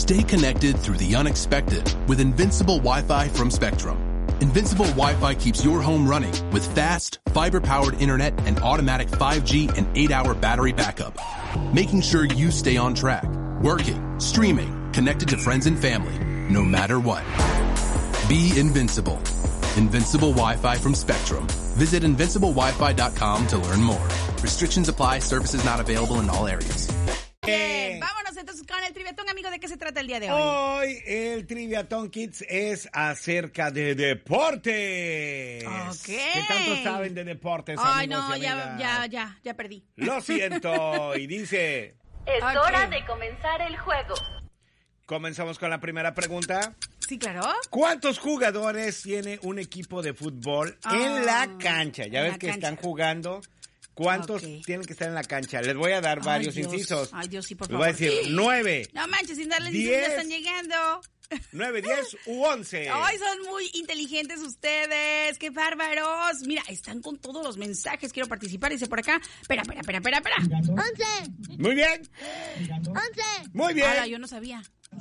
Stay connected through the unexpected with Invincible Wi-Fi from Spectrum. Invincible Wi-Fi keeps your home running with fast, fiber-powered internet and automatic 5G and 8-hour battery backup, making sure you stay on track, working, streaming, connected to friends and family, no matter what. Be invincible. Invincible Wi-Fi from Spectrum. Visit invinciblewifi.com to learn more. Restrictions apply. Services not available in all areas. Vámonos entonces con el Triviatón, amigo. ¿De qué se trata el día de hoy? Hoy el Triviatón Kids es acerca de deportes. Ok. ¿Qué tanto saben de deportes, Ay, amigos no, y amigas? ya perdí. Lo siento. Y dice... Es hora de comenzar el juego. Comenzamos con la primera pregunta. Sí, claro. ¿Cuántos jugadores tiene un equipo de fútbol en la cancha? Ya ves que están jugando. ¿Cuántos tienen que estar en la cancha? Les voy a dar varios incisos. Ay, Dios, sí, por Les favor. voy a decir 9. No manches, sin darles 10, incisos ya están llegando. 9, 10 u 11. Ay, son muy inteligentes ustedes. ¡Qué bárbaros! Mira, están con todos los mensajes. Quiero participar. Dice por acá. Espera. 11. Muy bien. 11. Muy bien. Ahora, yo no sabía.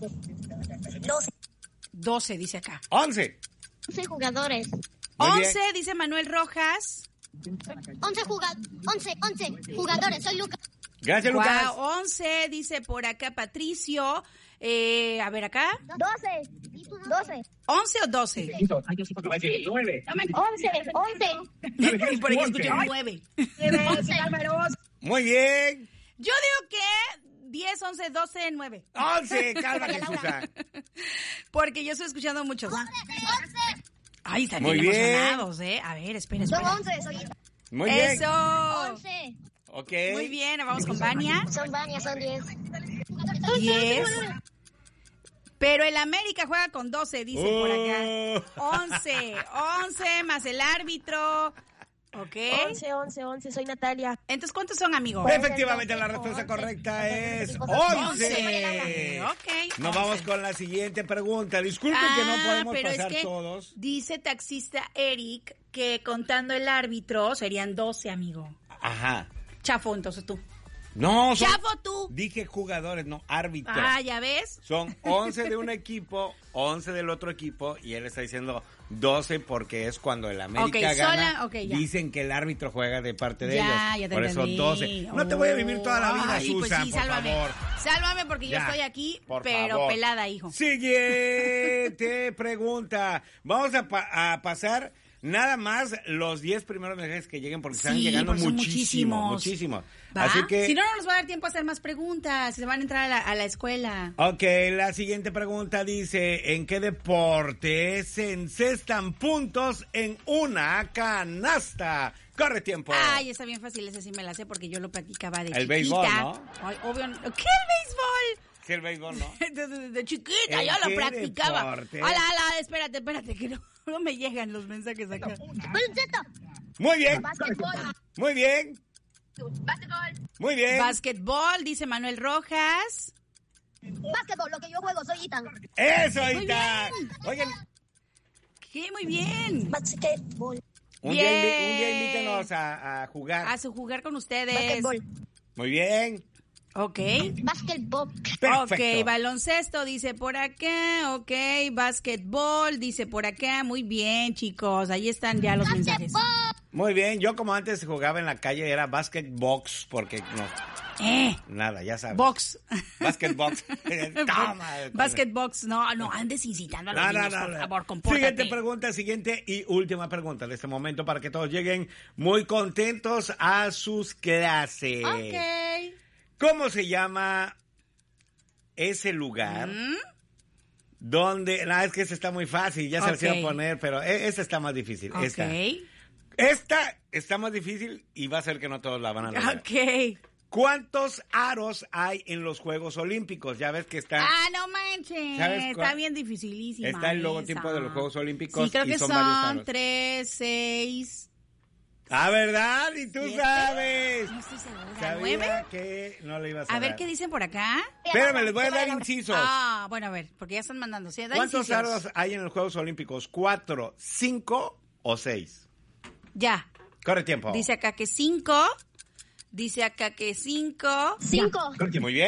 12. 12, dice acá. 11. 11 jugadores. Muy 11, bien. dice Manuel Rojas. 11 jugadores. Soy Lucas. Gracias, Lucas. Wow, 11, dice por acá Patricio. A ver, acá. 12. 11 o 12. 9. 11. Y por aquí escuché 9. Muy bien. Yo digo que 10, 11, 12, 9. 11. Cálmate, Susan. Porque yo estoy escuchando muchos. 11. Ay, están Muy bien bien. emocionados, ¿eh? A ver, espera. Son 11. Soy Muy bien. Eso. 11. Ok. Muy bien, vamos con Vania. Son 10. 10. Pero el América juega con 12, dice por acá. 11 más el árbitro. Ok. 11, soy Natalia. Entonces, ¿cuántos son, amigos? Efectivamente, la respuesta correcta es 11. Ok. Nos vamos con la siguiente pregunta. Disculpen que no podemos pero pasar es que todos. dice taxista Eric que contando el árbitro serían 12, amigo. Ajá. Chafo, entonces tú. No, son... Chafo, tú. Dije jugadores, no árbitros. Ah, ¿ya ves? Son 11 de un equipo, 11 del otro equipo, y él está diciendo 12 porque es cuando el América gana. Ya. Dicen que el árbitro juega de parte de Ya ellos. te Por eso entendí. 12. No te voy a vivir toda la vida, Ay, pues Susan, sí, por sálvame. favor. Sálvame porque yo Ya, estoy aquí, por pero favor. pelada, hijo. Siguiente pregunta. Vamos a pasar nada más los 10 primeros mensajes que lleguen porque están llegando porque son muchísimos. ¿Va? Así que... Si no, no nos va a dar tiempo a hacer más preguntas. Se van a entrar a la escuela. Ok, la siguiente pregunta dice, ¿en qué deporte se encestan puntos en una canasta? Corre tiempo. Ay, está bien fácil, ese sí me la sé porque yo lo practicaba de chiquita. El béisbol, ¿no? Ay, obvio, ¿qué el béisbol? ¿Qué el béisbol, no? De chiquita, ¿En yo lo qué practicaba. deporte? Ala, espérate, que no me llegan los mensajes acá. Baloncesto. Muy bien, Básquetbol. muy bien, muy bien. Básquetbol, dice Manuel Rojas. Básquetbol, lo que yo juego, soy Ethan. Eso, Muy Ita. bien. Oigan, ¿Qué? Muy bien. Básquetbol. un Bien. día invítenos a jugar. A su jugar con ustedes. Básquetbol. Muy bien. Ok. Básquetbol. Perfecto. Ok, baloncesto dice por acá, ok, básquetbol dice por acá, muy bien, chicos, ahí están ya los mensajes. Muy bien, yo como antes jugaba en la calle era basket box porque no, nada, ya sabes. Box. Basket box. Toma. Basket box, no andes incitando a los niños, por favor, compórtate. Siguiente pregunta, siguiente y última pregunta de este momento para que todos lleguen muy contentos a sus clases. Ok. ¿Cómo se llama ese lugar donde... No, es que esta está muy fácil, ya se la quiero poner, pero esta está más difícil. Ok. Esta está más difícil y va a ser que no todos la van a lograr. Ok. ¿Cuántos aros hay en los Juegos Olímpicos? Ya ves que está... Ah, no manches, ¿Sabes está cuál? bien dificilísima. Está el logotipo de los Juegos Olímpicos. Sí, creo y que son varios son aros. 3, 6... Ah, ¿verdad? Y tú 7. sabes. No estoy segura. Sabía 9. que no le ibas a A ver dar. qué dicen por acá. Espérame, les voy a dar incisos. Ah, bueno, a ver, porque ya están mandando. Sí, da ¿Cuántos incisos. aros hay en los Juegos Olímpicos? ¿4, 5 o 6? Ya. Corre tiempo. Dice acá que 5. Dice acá que 5. 5. Muy bien.